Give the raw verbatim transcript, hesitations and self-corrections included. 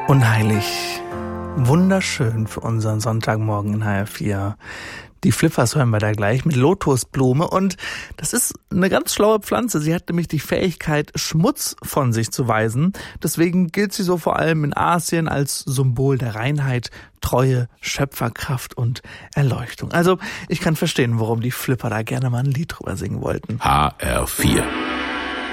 Unheilig, wunderschön für unseren Sonntagmorgen in H R vier. Die Flippers hören wir da gleich mit Lotusblume und das ist eine ganz schlaue Pflanze. Sie hat nämlich die Fähigkeit, Schmutz von sich zu weisen. Deswegen gilt sie so vor allem in Asien als Symbol der Reinheit, Treue, Schöpferkraft und Erleuchtung. Also ich kann verstehen, warum die Flipper da gerne mal ein Lied drüber singen wollten. H R vier